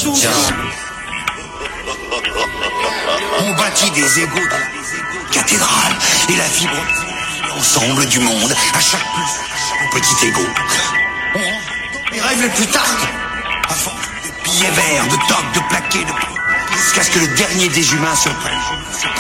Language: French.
Tiens. On bâtit des égaux de la cathédrale et la fibre ensemble du monde à chaque petit égo. Les rêves les plus tardes, à force de billets verts, de tocs, de plaquets, jusqu'à ce que le dernier des humains se prenne.